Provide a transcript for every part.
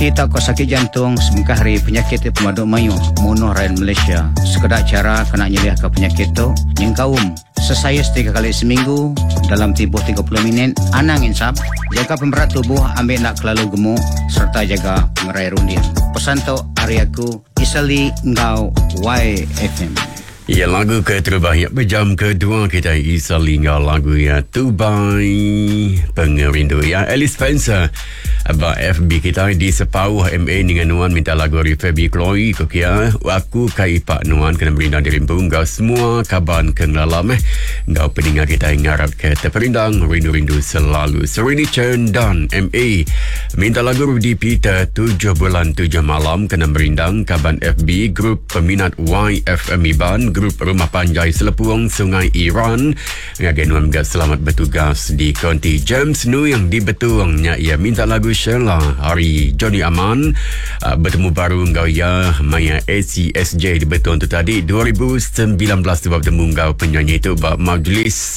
Kita ko sakit jantung semengkah hari penyakit pemaduk mayu munuh rakyat Malaysia. Sekedar cara kena nyeliah ke penyakit tu yang kaum sesayus 3 kali seminggu dalam tempoh 30 minit. Anang insap, jaga pemberat tubuh, ambil nak kelalu gemuk serta jaga pengerai rundian. Pesan tu hari aku Isali Ngau YFM. Ya, lagu ke terbaik berjam kedua kita Isali Ngau, lagu ya Tubai Pengerindu ya. Alice Spencer Abang FB kita di sepauh MA dengan Nuan minta lagu dari Fabi Chloe Kokia. Aku kai Pak Nuan kena berindang di rimbung gau semua kaban kenalalam gau pendengar kita ngarap ke terperindang rindu-rindu selalu. Serini Cendan MA minta lagu Rudy Peter 7 bulan 7 malam kena berindang kaban FB grup peminat YFM Iban grup Rumah Panjai Selepuang Sungai Iran. Ngagai Nuan juga selamat bertugas di konti James Nu yang di Betuangnya ia minta lagu Sheila hari Johnny Aman bertemu baru ngau ya Maya ACSJ di Betuang tu tadi 2019 tu bertemu ngau penyanyi tu bab majlis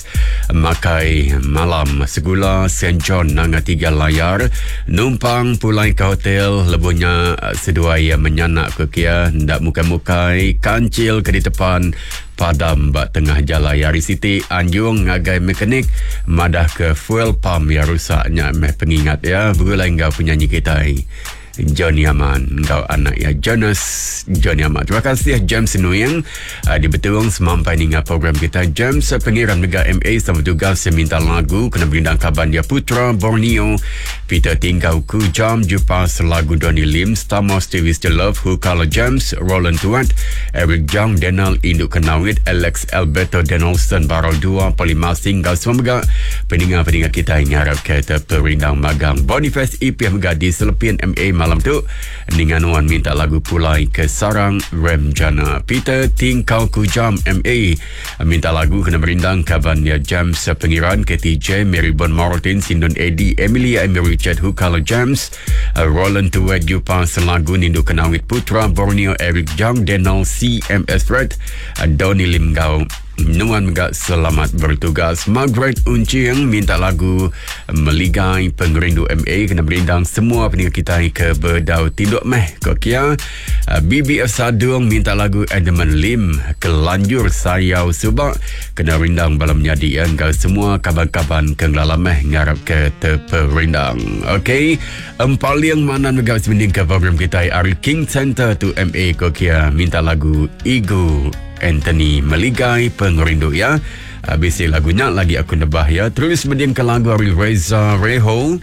makai malam segula St. John nanga 3 layar numpang pulai ke hotel lebuhnya sedua ia menyanak ke kia ndak mukai-mukai kancil ke di depan padam bak tengah jalan Yari City Anjung ngagai mekanik madah ke fuel pump yang rusaknya pengingat ya berulang kau penyanyi kita Johnny Aman kau anak ya Johnny Aman. Terima kasih James Nuyang di Betuang semampai dengan program kita. James pengiran Mega MA sama tugas minta lagu kena berindang kaban dia Putra Borneo Peter Tingkau Kujam jumpa selagu Donny Lim Stamos Stevie Still Love Who Color James Roland Tuat Eric Jang Denal Induk Kenawit Alex Alberto Donaldson Barol 2 Polimasing kau semua Mega pendengar-pendengar kita yang harap kata perindang magang Boniface IP Mega di Selepin MA malam tu dengan Wan minta lagu pulai ke Sarang Remjana. Peter Tingkau Kujam MA minta lagu kena berindang kaban dia James pengiran KTJ Mary Bon Martin Sindon Eddie Emilia Emery Richard Hukala James Roland Tuwet Jupa selagu Nindu Kenawit Putra Borneo Eric Jang Denal CMS Fred Donny Limgau Nuan Megak selamat bertugas. Margaret Unciang minta lagu Meligai Pengerindu MA kena berindang semua pendengar kita ke Berdau Tinduk Meh Kokia. BBF Sadung minta lagu Edmund Lim Kelanjur Sayau Subak kena rindang balam nyadi engkau semua kaban-kaban kenglalam meh ngarap ke terperindang. Okey, paling mana Megak semending ke program kita Ari King Center tu MA Kokia minta lagu Ego Anthony Meligai Pengerindu ya. Habis lagunya lagi aku nebah ya. Terus mendiang ke lagu dari Reza Reho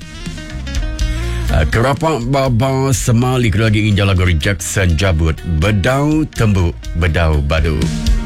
Kerapak Baba Semali lagi injal lagu Jackson Jabut Bedau Tembuk Bedau Badu.